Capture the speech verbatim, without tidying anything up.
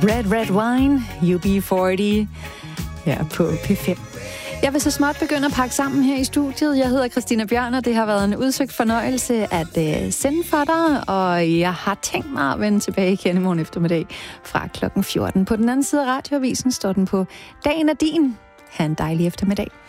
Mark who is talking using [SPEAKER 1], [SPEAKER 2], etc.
[SPEAKER 1] Red Red Wine, U B fyrre, her på P fem. Jeg vil så småt begynde at pakke sammen her i studiet. Jeg hedder Christina Bjørn, og det har været en udsøgt fornøjelse at øh, sende for dig, og jeg har tænkt mig at vende tilbage igen i morgen eftermiddag fra klokken fjorten. På den anden side af radioavisen står den på Dagen er din. Ha' en dejlig eftermiddag.